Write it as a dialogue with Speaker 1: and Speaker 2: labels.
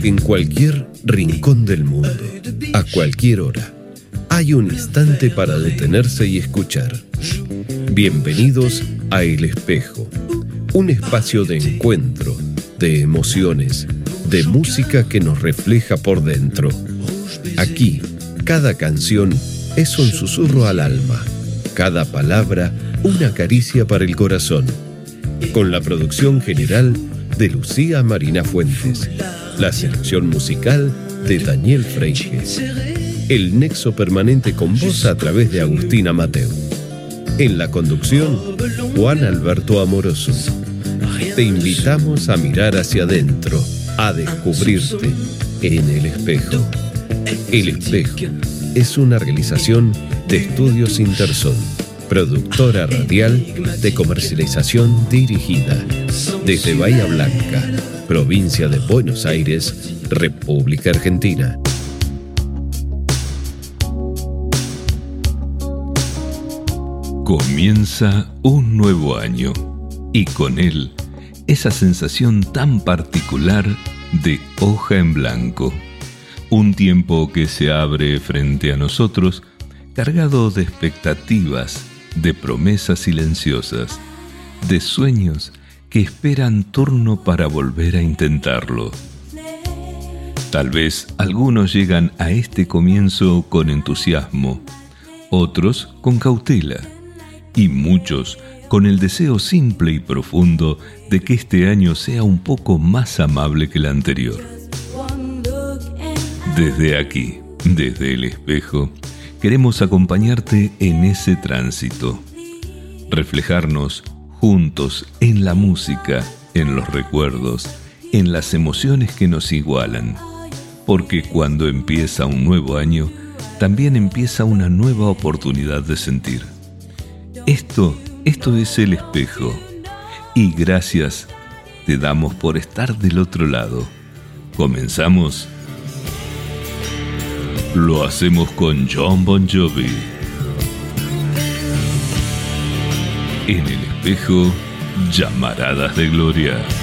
Speaker 1: En cualquier rincón del mundo, a cualquier hora, hay un instante para detenerse y escuchar. Bienvenidos a El Espejo, un espacio de encuentro, de emociones, de música que nos refleja por dentro. Aquí, cada canción es un susurro al alma, cada palabra una caricia para el corazón. Con la producción general de Lucía Marina Fuentes, la selección musical de Daniel Freijes, el nexo permanente con vos a través de Agustina Mateu. En la conducción, Juan Alberto Amoroso. Te invitamos a mirar hacia adentro, a descubrirte en El Espejo. El Espejo es una realización de Estudios Interzón, productora radial de comercialización dirigida desde Bahía Blanca, provincia de Buenos Aires, República Argentina.
Speaker 2: Comienza un nuevo año y con él esa sensación tan particular de hoja en blanco. Un tiempo que se abre frente a nosotros cargado de expectativas, de promesas silenciosas, de sueños que esperan turno para volver a intentarlo. Tal vez algunos llegan a este comienzo con entusiasmo, otros con cautela y muchos con el deseo simple y profundo de que este año sea un poco más amable que el anterior. Desde aquí, desde El Espejo, queremos acompañarte en ese tránsito, reflejarnos juntos en la música, en los recuerdos, en las emociones que nos igualan, porque cuando empieza un nuevo año, también empieza una nueva oportunidad de sentir. Esto es El Espejo, y gracias te damos por estar del otro lado. ¿Comenzamos? Lo hacemos con Jon Bon Jovi. En El Espejo, Llamaradas de Gloria.